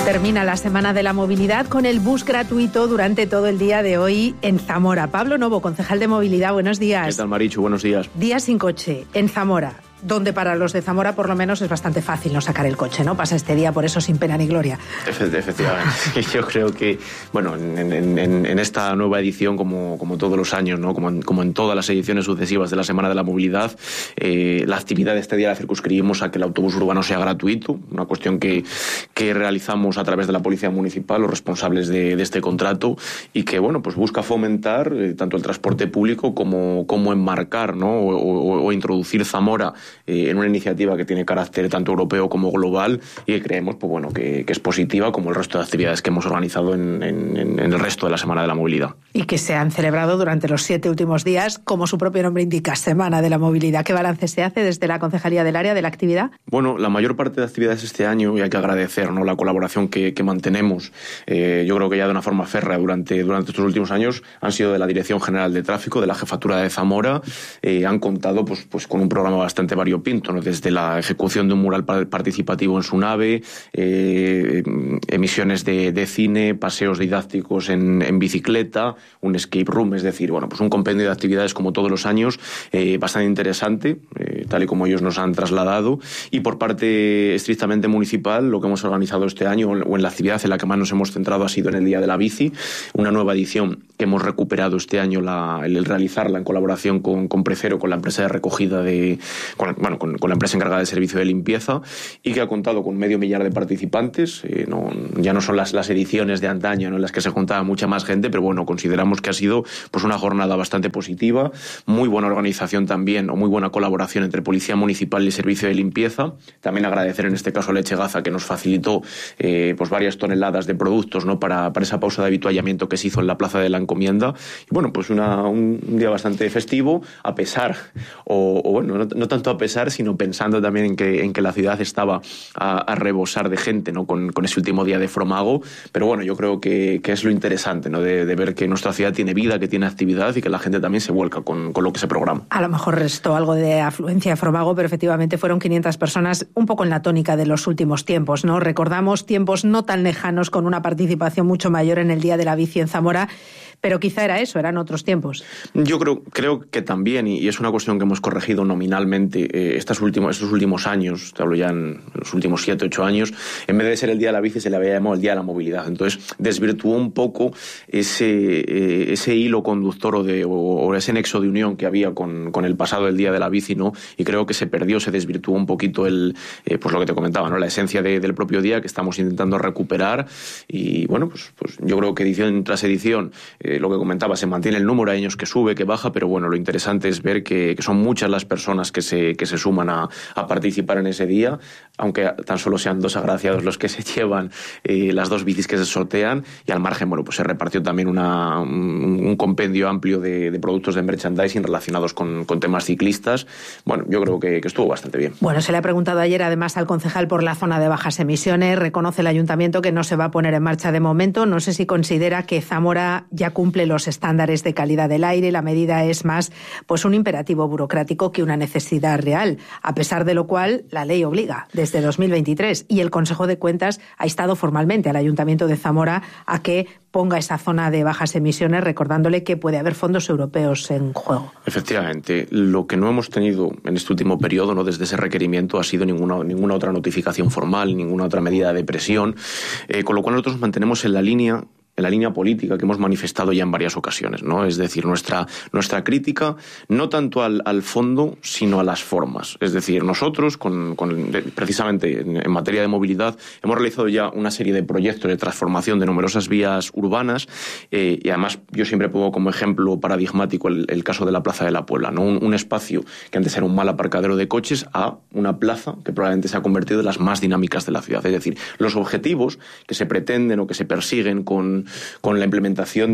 Termina la Semana de la Movilidad con el bus gratuito durante todo el día de hoy en Zamora. Pablo Novo, concejal de Movilidad, buenos días. ¿Qué tal, Marichu? Buenos días. Día sin coche en Zamora, donde para los de Zamora por lo menos es bastante fácil no sacar el coche, ¿no? Pasa este día por eso sin pena ni gloria. Efectivamente. Yo creo que, bueno, en esta nueva edición, como todos los años, ¿no? Como en todas las ediciones sucesivas de la Semana de la Movilidad, la actividad de este día la circunscribimos a que el autobús urbano sea gratuito, una cuestión que realizamos a través de la Policía Municipal, los responsables de este contrato, y que, bueno, pues busca fomentar tanto el transporte público como enmarcar, ¿no? o introducir Zamora en una iniciativa que tiene carácter tanto europeo como global y que creemos pues bueno, que es positiva, como el resto de actividades que hemos organizado en el resto de la Semana de la Movilidad. Y que se han celebrado durante los 7 últimos días, como su propio nombre indica, Semana de la Movilidad. ¿Qué balance se hace desde la Concejalía del Área de la actividad? Bueno, la mayor parte de actividades este año, y hay que agradecer, ¿no?, la colaboración que mantenemos, yo creo que ya de una forma férrea durante estos últimos años, han sido de la Dirección General de Tráfico, de la Jefatura de Zamora. Han contado pues con un programa bastante variopinto, ¿no? Desde la ejecución de un mural participativo en su nave, emisiones de cine, paseos didácticos en bicicleta, un escape room, es decir, bueno, pues un compendio de actividades como todos los años, bastante interesante, tal y como ellos nos han trasladado. Y por parte estrictamente municipal, lo que hemos organizado este año, o en la actividad en la que más nos hemos centrado, ha sido en el Día de la Bici, una nueva edición que hemos recuperado este año, el realizarla en colaboración con Precero, con la empresa de recogida con la empresa encargada del servicio de limpieza, y que ha contado con 500.000 de participantes. Ya no son las ediciones de antaño, ¿no?, en las que se juntaba mucha más gente, pero bueno, consideramos que ha sido pues una jornada bastante positiva, muy buena organización también, o muy buena colaboración entre Policía Municipal y Servicio de Limpieza. También agradecer en este caso a Leche Gaza, que nos facilitó pues varias toneladas de productos, ¿no?, para esa pausa de habituallamiento que se hizo en la Plaza de la Encomienda. Y bueno, pues un día bastante festivo, a pesar, o bueno, no tanto a pesar, sino pensando también en que la ciudad estaba a rebosar de gente, ¿no?, con ese último día de Fromago. Pero bueno, yo creo que es lo interesante, ¿no?, de ver que nuestra ciudad tiene vida, que tiene actividad y que la gente también se vuelca con lo que se programa. A lo mejor restó algo de afluencia a Fromago, pero efectivamente fueron 500 personas, un poco en la tónica de los últimos tiempos, ¿no? Recordamos tiempos no tan lejanos con una participación mucho mayor en el Día de la Bici en Zamora, pero quizá eran otros tiempos. Yo creo que también, y es una cuestión que hemos corregido nominalmente estos últimos años, te hablo ya en los últimos 7, 8 años, en vez de ser el Día de la Bici se le había llamado el Día de la Movilidad. Entonces desvirtuó un poco ese hilo conductor o ese nexo de unión que había con el pasado del Día de la Bici, ¿no? Y creo que se desvirtuó un poquito pues lo que te comentaba, ¿no?, la esencia del propio día, que estamos intentando recuperar. Y bueno, pues yo creo que edición tras edición, lo que comentaba, se mantiene el número de años que sube, que baja, pero bueno, lo interesante es ver que son muchas las personas que se suman a participar en ese día, aunque tan solo sean 2 agraciados los que se llevan las 2 bicis que se sortean, y al margen, bueno, pues se repartió también un compendio amplio de productos de merchandising relacionados con temas ciclistas. Bueno, yo creo que estuvo bastante bien. Bueno, se le ha preguntado ayer además al concejal por la zona de bajas emisiones. Reconoce el ayuntamiento que no se va a poner en marcha de momento. No sé si considera que Zamora ya cumple los estándares de calidad del aire. La medida es más pues un imperativo burocrático que una necesidad real, a pesar de lo cual la ley obliga desde 2023, y el Consejo de Cuentas ha instado formalmente al Ayuntamiento de Zamora a que ponga esa zona de bajas emisiones, recordándole que puede haber fondos europeos en juego. Efectivamente, lo que no hemos tenido en este último periodo, ¿no?, desde ese requerimiento, ha sido ninguna otra notificación formal, ninguna otra medida de presión, con lo cual nosotros mantenemos en la línea política que hemos manifestado ya en varias ocasiones, ¿no? Es decir, nuestra crítica no tanto al fondo, sino a las formas. Es decir, nosotros, precisamente en materia de movilidad, hemos realizado ya una serie de proyectos de transformación de numerosas vías urbanas, y además yo siempre pongo como ejemplo paradigmático el caso de la Plaza de la Puebla, ¿no? Un espacio que antes era un mal aparcadero de coches a una plaza que probablemente se ha convertido en las más dinámicas de la ciudad. Es decir, los objetivos que se pretenden o que se persiguen con la implementación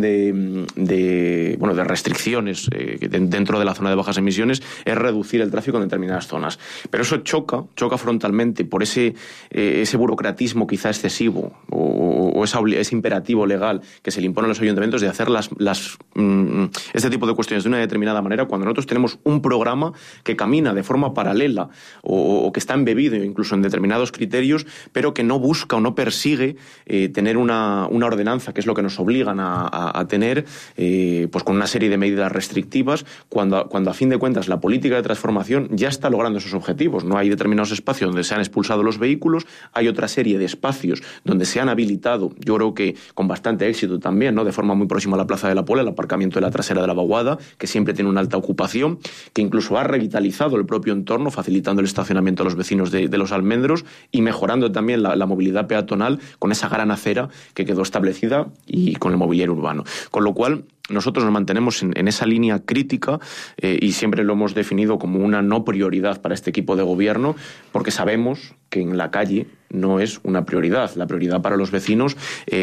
de restricciones dentro de la zona de bajas emisiones es reducir el tráfico en determinadas zonas. Pero eso choca frontalmente por ese burocratismo quizá excesivo o ese imperativo legal que se le impone a los ayuntamientos de hacer este tipo de cuestiones de una determinada manera, cuando nosotros tenemos un programa que camina de forma paralela o que está embebido incluso en determinados criterios, pero que no busca o no persigue tener una ordenanza, que es lo que nos obligan a tener, pues con una serie de medidas restrictivas, cuando a fin de cuentas la política de transformación ya está logrando esos objetivos. No hay determinados espacios donde se han expulsado los vehículos, hay otra serie de espacios donde se han habilitado, yo creo que con bastante éxito también, ¿no?, de forma muy próxima a la Plaza de la Pola, el aparcamiento de la trasera de la Vaguada, que siempre tiene una alta ocupación, que incluso ha revitalizado el propio entorno, facilitando el estacionamiento a los vecinos de los almendros y mejorando también la movilidad peatonal con esa gran acera que quedó establecida y con el mobiliario urbano. Con lo cual, nosotros nos mantenemos en esa línea crítica y siempre lo hemos definido como una no prioridad para este equipo de gobierno, porque sabemos que en la calle no es una prioridad. La prioridad para los vecinos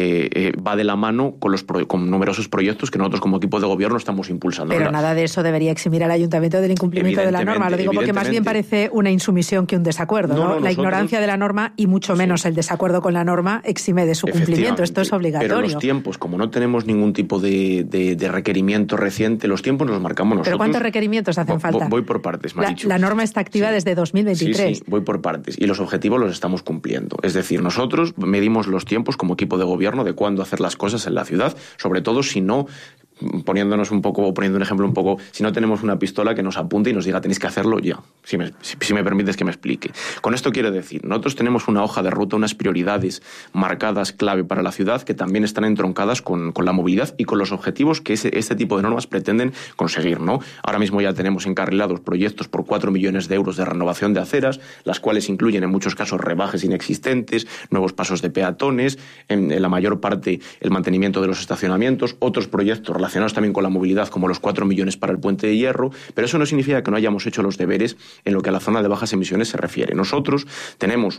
va de la mano con numerosos proyectos que nosotros como equipo de gobierno estamos impulsando. Pero nada de eso debería eximir al ayuntamiento del incumplimiento de la norma. Lo digo porque más bien parece una insumisión que un desacuerdo, ¿no? La ignorancia de la norma y mucho menos el desacuerdo con la norma exime de su cumplimiento. Esto es obligatorio. Pero los tiempos, como no tenemos ningún tipo de requerimiento reciente, los tiempos los marcamos nosotros. ¿Pero cuántos requerimientos hacen falta? Voy por partes, me ha dicho. La norma está activa desde 2023. Sí, voy por partes. Y los objetivos los estamos cumpliendo. Es decir, nosotros medimos los tiempos como equipo de gobierno de cuándo hacer las cosas en la ciudad, sobre todo si no, poniendo un ejemplo un poco, si no tenemos una pistola que nos apunte y nos diga tenéis que hacerlo ya, si me permites que me explique. Con esto quiero decir, nosotros tenemos una hoja de ruta, unas prioridades marcadas clave para la ciudad que también están entroncadas con la movilidad y con los objetivos que este tipo de normas pretenden conseguir, ¿no? Ahora mismo ya tenemos encarrilados proyectos por 4 millones de euros de renovación de aceras, las cuales incluyen en muchos casos rebajes inexistentes, nuevos pasos de peatones, en la mayor parte el mantenimiento de los estacionamientos, otros proyectos relacionados también con la movilidad, como los 4 millones para el Puente de Hierro, pero eso no significa que no hayamos hecho los deberes en lo que a la zona de bajas emisiones se refiere. Nosotros tenemos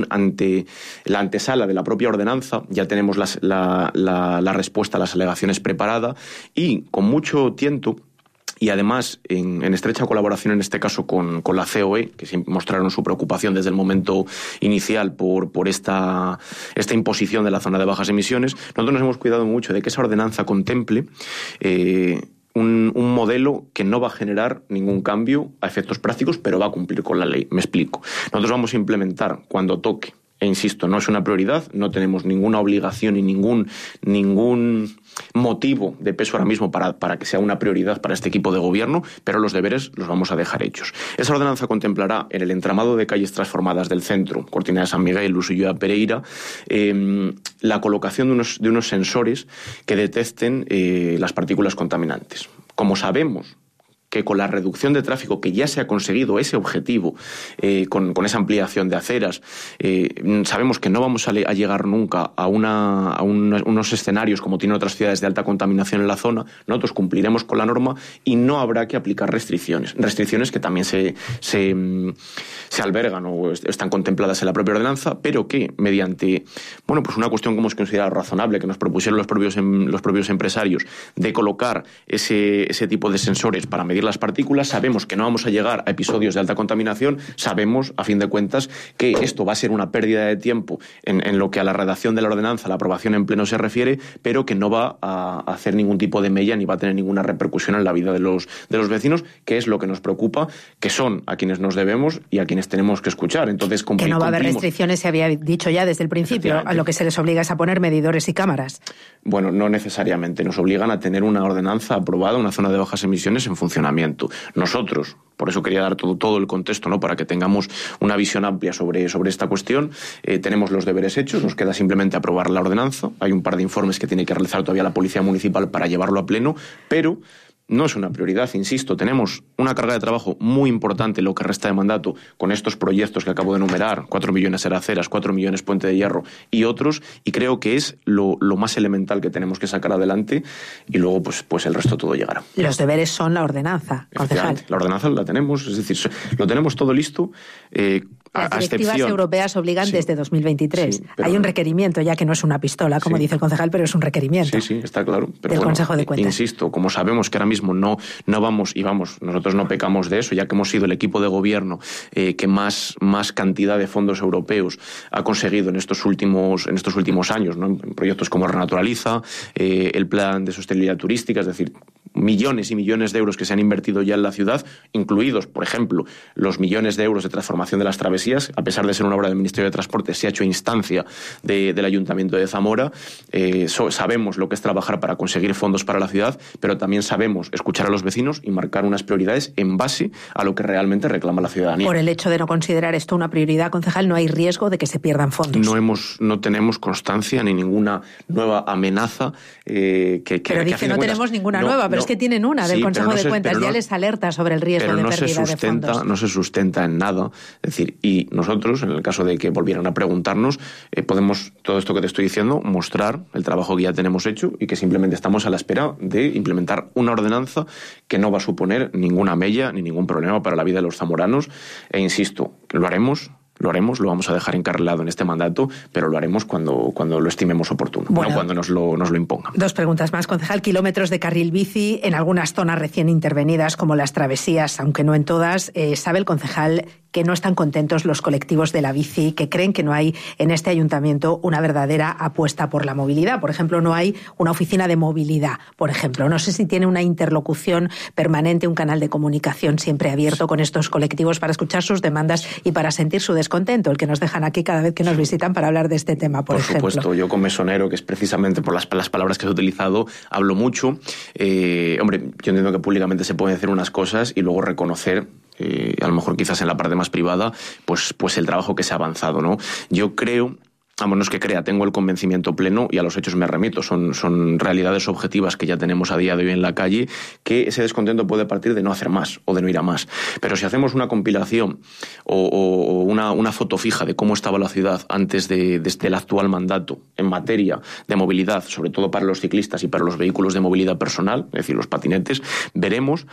la antesala de la propia ordenanza, ya tenemos la respuesta a las alegaciones preparada y con mucho tiento. Y además, en estrecha colaboración en este caso con la COE, que mostraron su preocupación desde el momento inicial por esta imposición de la zona de bajas emisiones, nosotros nos hemos cuidado mucho de que esa ordenanza contemple un modelo que no va a generar ningún cambio a efectos prácticos, pero va a cumplir con la ley. Me explico. Nosotros vamos a implementar cuando toque, e insisto, no es una prioridad, no tenemos ninguna obligación y ningún motivo de peso ahora mismo para que sea una prioridad para este equipo de gobierno, pero los deberes los vamos a dejar hechos. Esa ordenanza contemplará en el entramado de calles transformadas del centro, Cortina de San Miguel, Usulloa, Pereira, la colocación de unos sensores que detecten las partículas contaminantes. Como sabemos que con la reducción de tráfico que ya se ha conseguido ese objetivo, con esa ampliación de aceras, sabemos que no vamos a llegar nunca a unos escenarios como tienen otras ciudades de alta contaminación en la zona. Nosotros cumpliremos con la norma y no habrá que aplicar restricciones que también se albergan o están contempladas en la propia ordenanza, pero que mediante pues una cuestión que hemos considerado razonable, que nos propusieron los propios empresarios, de colocar ese tipo de sensores para medir las partículas, sabemos que no vamos a llegar a episodios de alta contaminación, sabemos, a fin de cuentas, que esto va a ser una pérdida de tiempo en lo que a la redacción de la ordenanza, la aprobación en pleno se refiere, pero que no va a hacer ningún tipo de mella ni va a tener ninguna repercusión en la vida de los vecinos, que es lo que nos preocupa, que son a quienes nos debemos y a quienes tenemos que escuchar. Entonces, que no va a haber restricciones, se había dicho ya desde el principio, a lo que se les obliga es a poner medidores y cámaras. Bueno, no necesariamente, nos obligan a tener una ordenanza aprobada, una zona de bajas emisiones en funcionamiento. Nosotros, por eso quería dar todo el contexto, ¿no?, para que tengamos una visión amplia sobre esta cuestión, tenemos los deberes hechos, nos queda simplemente aprobar la ordenanza, hay un par de informes que tiene que realizar todavía la Policía Municipal para llevarlo a pleno, pero no es una prioridad, insisto, tenemos una carga de trabajo muy importante en lo que resta de mandato con estos proyectos que acabo de enumerar, 4 millones Eraceras, 4 millones Puente de Hierro y otros, y creo que es lo más elemental que tenemos que sacar adelante y luego pues el resto todo llegará. Los deberes son la ordenanza, concejal. La ordenanza la tenemos, es decir, lo tenemos todo listo. Las directivas europeas obligan desde 2023. Sí, hay un requerimiento, ya que no es una pistola, como dice el concejal, pero es un requerimiento. Sí, está claro. Pero del Consejo de Cuentas. Insisto, como sabemos que ahora mismo no vamos, nosotros no pecamos de eso, ya que hemos sido el equipo de gobierno que más cantidad de fondos europeos ha conseguido en estos últimos años, ¿no? En proyectos como Renaturaliza, el plan de sostenibilidad turística, es decir, millones y millones de euros que se han invertido ya en la ciudad, incluidos, por ejemplo, los millones de euros de transformación de las travesías. A pesar de ser una obra del Ministerio de Transporte, se ha hecho a instancia del Ayuntamiento de Zamora. Sabemos lo que es trabajar para conseguir fondos para la ciudad, pero también sabemos escuchar a los vecinos y marcar unas prioridades en base a lo que realmente reclama la ciudadanía. Por el hecho de no considerar esto una prioridad, concejal, no hay riesgo de que se pierdan fondos. No tenemos constancia ni ninguna nueva amenaza pero dice no tenemos ninguna nueva, pero es que tienen una del Consejo de Cuentas, ya les alerta sobre el riesgo de pérdida de fondos. No se sustenta en nada. Es decir, y nosotros, en el caso de que volvieran a preguntarnos, podemos, todo esto que te estoy diciendo, mostrar el trabajo que ya tenemos hecho y que simplemente estamos a la espera de implementar una ordenanza que no va a suponer ninguna mella ni ningún problema para la vida de los zamoranos. E insisto, lo haremos, lo vamos a dejar encarrilado en este mandato, pero lo haremos cuando lo estimemos oportuno, no cuando nos lo impongan. Dos preguntas más, concejal. Kilómetros de carril bici en algunas zonas recién intervenidas, como las travesías, aunque no en todas. ¿Sabe el concejal que no están contentos los colectivos de la bici, que creen que no hay en este ayuntamiento una verdadera apuesta por la movilidad? Por ejemplo, no hay una oficina de movilidad, por ejemplo. No sé si tiene una interlocución permanente, un canal de comunicación siempre abierto con estos colectivos para escuchar sus demandas y para sentir su descontento, el que nos dejan aquí cada vez que nos visitan para hablar de este tema, por ejemplo. Por supuesto, yo como mesonero, que es precisamente por las palabras que has utilizado, hablo mucho. Hombre, yo entiendo que públicamente se pueden decir unas cosas y luego reconocer, a lo mejor quizás en la parte más privada, pues el trabajo que se ha avanzado, ¿no? Yo creo... no es que crea, tengo el convencimiento pleno y a los hechos me remito. Son realidades objetivas que ya tenemos a día de hoy en la calle, que ese descontento puede partir de no hacer más o de no ir a más. Pero si hacemos una compilación o una foto fija de cómo estaba la ciudad antes desde el actual mandato en materia de movilidad, sobre todo para los ciclistas y para los vehículos de movilidad personal, es decir, los patinetes, veremos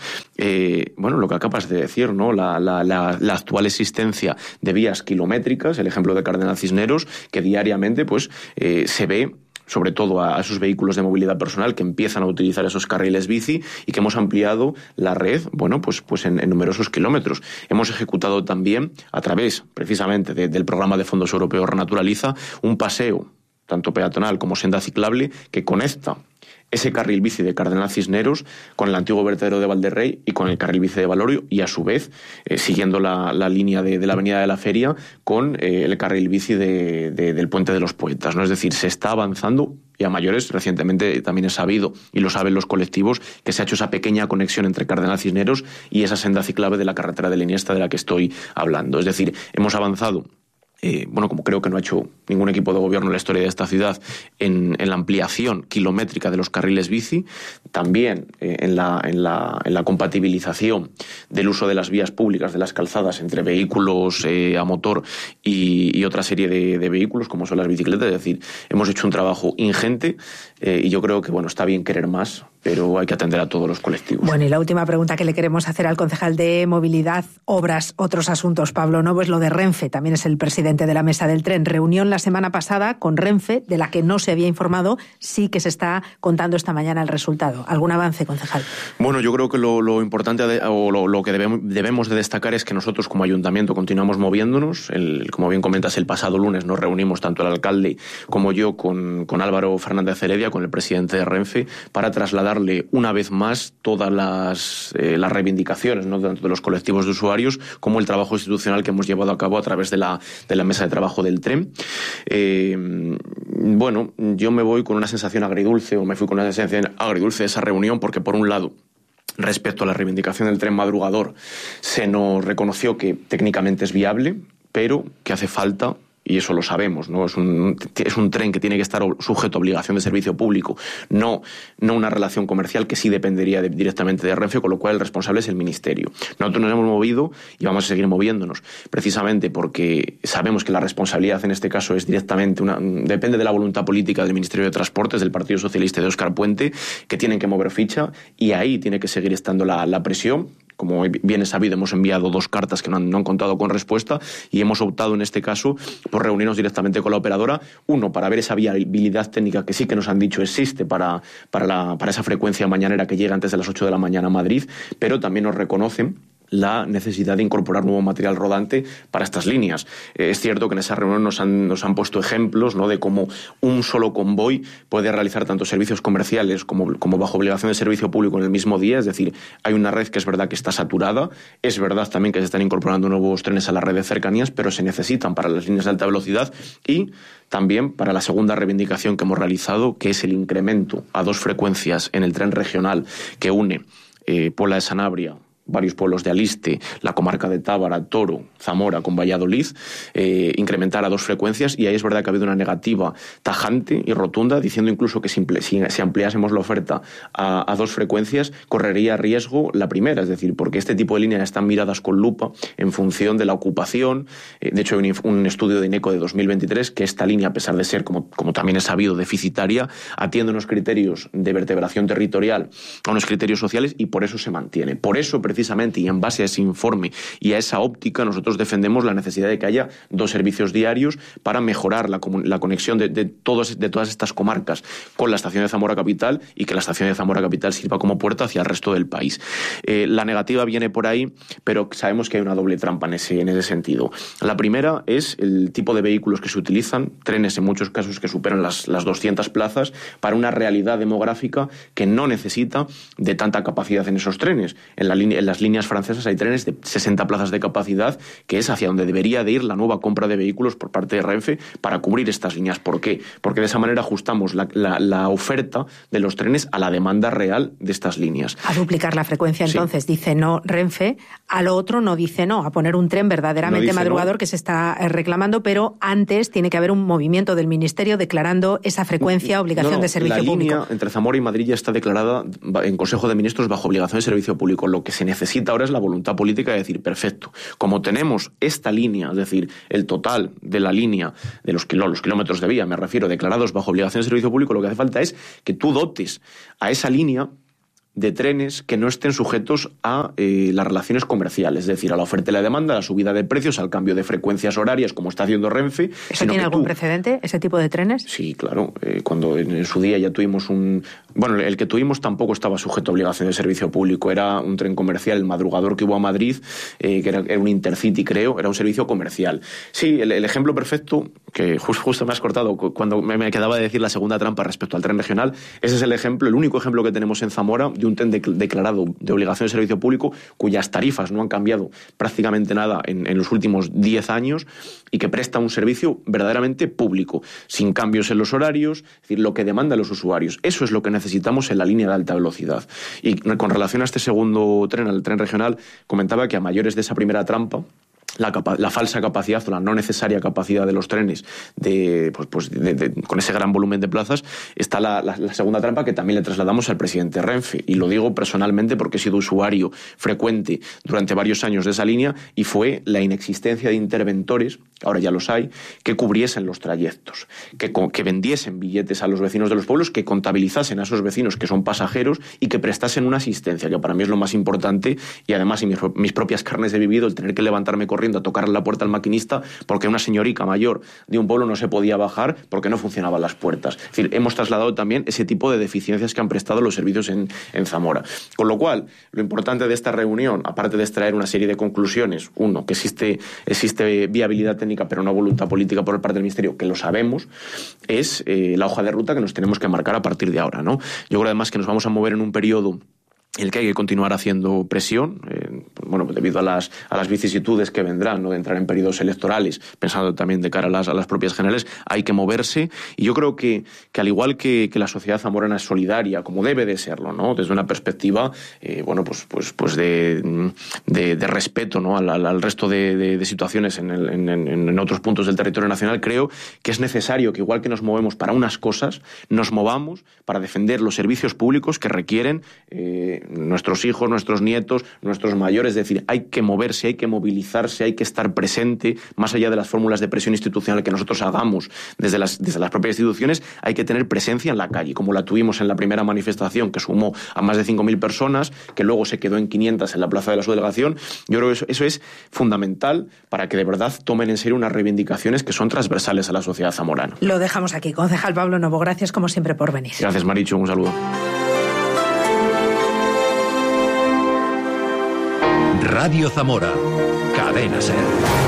lo que acabas de decir, ¿no? La actual existencia de vías kilométricas, el ejemplo de Cardenal Cisneros, que diariamente se ve, sobre todo a esos vehículos de movilidad personal que empiezan a utilizar esos carriles bici y que hemos ampliado la red, en numerosos kilómetros. Hemos ejecutado también, a través precisamente del programa de fondos europeos Renaturaliza, un paseo, tanto peatonal como senda ciclable, que conecta ese carril bici de Cardenal Cisneros con el antiguo vertedero de Valderrey y con el carril bici de Valorio, y a su vez, siguiendo la línea de la Avenida de la Feria, con el carril bici del Puente de los Poetas, ¿no? Es decir, se está avanzando, y a mayores, recientemente también es sabido, y lo saben los colectivos, que se ha hecho esa pequeña conexión entre Cardenal Cisneros y esa senda ciclable de la carretera de la Iniesta de la que estoy hablando. Es decir, hemos avanzado, como creo que no ha hecho ningún equipo de gobierno en la historia de esta ciudad, en la ampliación kilométrica de los carriles bici, también en la compatibilización del uso de las vías públicas, de las calzadas, entre vehículos a motor y otra serie de vehículos, como son las bicicletas. Es decir, hemos hecho un trabajo ingente y yo creo que está bien querer más, pero hay que atender a todos los colectivos. Bueno, y la última pregunta que le queremos hacer al concejal de Movilidad, Obras, Otros Asuntos, Pablo Novo, es lo de Renfe. También es el presidente de la Mesa del Tren. Reunión la semana pasada con Renfe, de la que no se había informado, sí que se está contando esta mañana el resultado. ¿Algún avance, concejal? Bueno, yo creo que lo importante o lo que debemos de destacar es que nosotros como ayuntamiento continuamos moviéndonos. Como bien comentas, el pasado lunes nos reunimos tanto el alcalde como yo con Álvaro Fernández Heredia, con el presidente de Renfe, para trasladarle una vez más todas las reivindicaciones, ¿no?, tanto de los colectivos de usuarios como el trabajo institucional que hemos llevado a cabo a través de la mesa de trabajo del tren. Yo me voy con una sensación agridulce, o me fui con una sensación agridulce de esa reunión, porque por un lado, respecto a la reivindicación del tren madrugador, se nos reconoció que técnicamente es viable, pero que hace falta, y eso lo sabemos, ¿no? Es un tren que tiene que estar sujeto a obligación de servicio público, no una relación comercial que sí dependería directamente de Renfe, con lo cual el responsable es el Ministerio. Nosotros nos hemos movido y vamos a seguir moviéndonos, precisamente porque sabemos que la responsabilidad en este caso es directamente depende de la voluntad política del Ministerio de Transportes, del Partido Socialista y de Óscar Puente, que tienen que mover ficha, y ahí tiene que seguir estando la presión. Como bien es sabido, hemos enviado 2 cartas que no han contado con respuesta, y hemos optado en este caso por reunirnos directamente con la operadora, para ver esa viabilidad técnica que sí que nos han dicho existe para esa frecuencia mañanera que llega antes de las 8 de la mañana a Madrid, pero también nos reconocen la necesidad de incorporar nuevo material rodante para estas líneas. Es cierto que en esa reunión nos han puesto ejemplos, ¿no?, de cómo un solo convoy puede realizar tanto servicios comerciales como bajo obligación de servicio público en el mismo día. Es decir, hay una red que es verdad que está saturada, es verdad también que se están incorporando nuevos trenes a la red de cercanías, pero se necesitan para las líneas de alta velocidad y también para la segunda reivindicación que hemos realizado, que es el incremento a 2 frecuencias en el tren regional que une Puebla de Sanabria, varios pueblos de Aliste, la comarca de Tábara, Toro, Zamora con Valladolid, incrementar a 2 frecuencias, y ahí es verdad que ha habido una negativa tajante y rotunda, diciendo incluso que si ampliásemos la oferta a 2 frecuencias correría riesgo la primera, es decir, porque este tipo de líneas están miradas con lupa en función de la ocupación. De hecho, hay un estudio de INECO de 2023 que esta línea, a pesar de ser, como también es sabido, deficitaria, atiende unos criterios de vertebración territorial, a unos criterios sociales, y por eso se mantiene. Por eso, precisamente, y en base a ese informe y a esa óptica, nosotros defendemos la necesidad de que haya 2 servicios diarios para mejorar la conexión de todas estas comarcas con la estación de Zamora Capital, y que la estación de Zamora Capital sirva como puerta hacia el resto del país. La negativa viene por ahí, pero sabemos que hay una doble trampa en ese sentido. La primera es el tipo de vehículos que se utilizan, trenes en muchos casos que superan las 200 plazas, para una realidad demográfica que no necesita de tanta capacidad en esos trenes. En las líneas francesas hay trenes de 60 plazas de capacidad, que es hacia donde debería de ir la nueva compra de vehículos por parte de Renfe para cubrir estas líneas. ¿Por qué? Porque de esa manera ajustamos la oferta de los trenes a la demanda real de estas líneas. A duplicar la frecuencia, entonces, sí. Dice no Renfe, a lo otro no dice no, a poner un tren verdaderamente madrugador, que se está reclamando, pero antes tiene que haber un movimiento del Ministerio declarando esa frecuencia obligación de servicio público. La línea entre Zamora y Madrid ya está declarada en Consejo de Ministros bajo obligación de servicio público. Lo que se necesita ahora es la voluntad política de decir, perfecto, como tenemos esta línea, es decir, el total de la línea de los kilómetros de vía, me refiero, declarados bajo obligación de servicio público, lo que hace falta es que tú dotes a esa línea de trenes que no estén sujetos a las relaciones comerciales, es decir, a la oferta y la demanda, a la subida de precios, al cambio de frecuencias horarias, como está haciendo Renfe. ¿Eso tiene algún precedente, ese tipo de trenes? Sí, claro. Cuando en su día ya tuvimos el que tuvimos tampoco estaba sujeto a obligación de servicio público, era un tren comercial, el madrugador que hubo a Madrid, que era un Intercity, creo, era un servicio comercial. Sí, el ejemplo perfecto, que justo me has cortado cuando me quedaba de decir la segunda trampa respecto al tren regional, ese es el único ejemplo que tenemos en Zamora de un tren declarado de obligación de servicio público cuyas tarifas no han cambiado prácticamente nada en los últimos 10 años y que presta un servicio verdaderamente público, sin cambios en los horarios, es decir, lo que demandan los usuarios. Eso es lo que necesitamos en la línea de alta velocidad. Y con relación a este segundo tren, al tren regional, comentaba que a mayores de esa primera trampa, la falsa capacidad o la no necesaria capacidad de los trenes con ese gran volumen de plazas, está la segunda trampa que también le trasladamos al presidente Renfe, y lo digo personalmente porque he sido usuario frecuente durante varios años de esa línea, y fue la inexistencia de interventores, ahora ya los hay, que cubriesen los trayectos, que vendiesen billetes a los vecinos de los pueblos, que contabilizasen a esos vecinos que son pasajeros y que prestasen una asistencia, que para mí es lo más importante, y además en mis propias carnes he vivido el tener que levantarme corriendo a tocarle la puerta al maquinista porque una señorica mayor de un pueblo no se podía bajar porque no funcionaban las puertas. Es decir, hemos trasladado también ese tipo de deficiencias que han prestado los servicios en Zamora. Con lo cual, lo importante de esta reunión, aparte de extraer una serie de conclusiones, uno, que existe viabilidad técnica pero no voluntad política por parte del Ministerio, que lo sabemos, es la hoja de ruta que nos tenemos que marcar a partir de ahora, ¿no? Yo creo además que nos vamos a mover en un periodo el que hay que continuar haciendo presión, bueno, debido a las vicisitudes que vendrán, ¿no?, de entrar en periodos electorales, pensando también de cara a las propias generales, hay que moverse. Y yo creo que al igual que la sociedad zamorana es solidaria, como debe de serlo, ¿no?, desde una perspectiva, bueno, pues de respeto, ¿no?, al resto de situaciones en otros puntos del territorio nacional, creo que es necesario que, igual que nos movemos para unas cosas, nos movamos para defender los servicios públicos que requieren nuestros hijos, nuestros nietos, nuestros mayores. Es decir, hay que moverse, hay que movilizarse, hay que estar presente, más allá de las fórmulas de presión institucional que nosotros hagamos desde las propias instituciones. Hay que tener presencia en la calle, como la tuvimos en la primera manifestación, que sumó a más de 5.000 personas, que luego se quedó en 500 en la plaza de la subdelegación. Yo creo que eso es fundamental para que de verdad tomen en serio unas reivindicaciones que son transversales a la sociedad zamorana. Lo dejamos aquí. Concejal Pablo Novo, gracias como siempre por venir. Gracias, Marichu, un saludo. Radio Zamora, Cadena SER.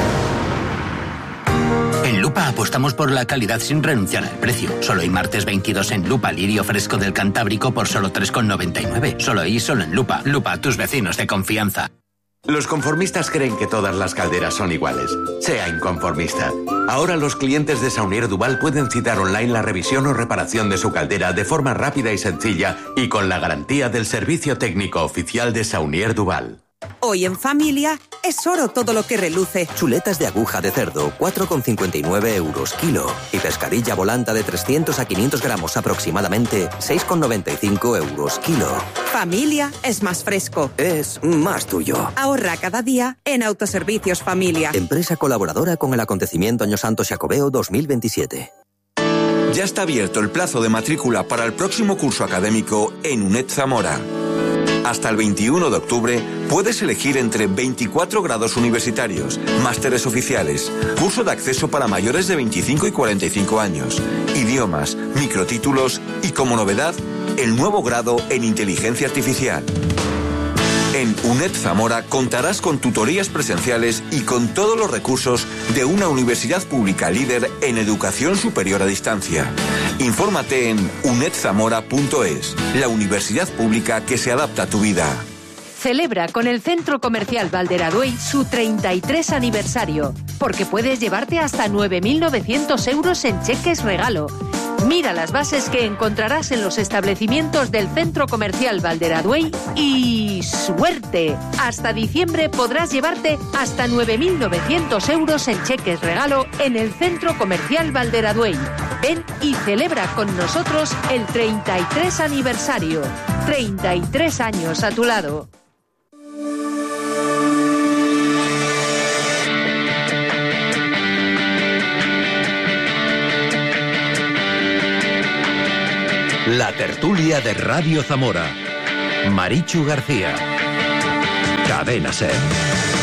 En Lupa apostamos por la calidad sin renunciar al precio. Solo hay martes 22 en Lupa, lirio fresco del Cantábrico por solo 3,99. Solo ahí, solo en Lupa. Lupa, tus vecinos de confianza. Los conformistas creen que todas las calderas son iguales. Sea inconformista. Ahora los clientes de Saunier Duval pueden citar online la revisión o reparación de su caldera de forma rápida y sencilla y con la garantía del servicio técnico oficial de Saunier Duval. Hoy en familia es oro todo lo que reluce. Chuletas de aguja de cerdo, 4,59 euros kilo. Y pescadilla volanta de 300 a 500 gramos aproximadamente, 6,95 euros kilo. Familia es más fresco. Es más tuyo. Ahorra cada día en Autoservicios Familia. Empresa colaboradora con el acontecimiento Año Santo Xacobeo 2027. Ya está abierto el plazo de matrícula para el próximo curso académico en UNED Zamora. Hasta el 21 de octubre puedes elegir entre 24 grados universitarios, másteres oficiales, curso de acceso para mayores de 25 y 45 años, idiomas, microtítulos y, como novedad, el nuevo grado en inteligencia artificial. En UNED Zamora contarás con tutorías presenciales y con todos los recursos de una universidad pública líder en educación superior a distancia. Infórmate en unedzamora.es, la universidad pública que se adapta a tu vida. Celebra con el Centro Comercial Valderaduey su 33 aniversario, porque puedes llevarte hasta 9.900 euros en cheques regalo. Mira las bases que encontrarás en los establecimientos del Centro Comercial Valderaduey y ¡suerte! Hasta diciembre podrás llevarte hasta 9.900 euros en cheques regalo en el Centro Comercial Valderaduey. Ven y celebra con nosotros el 33 aniversario. 33 años a tu lado. La tertulia de Radio Zamora. Marichu García. Cadena SER.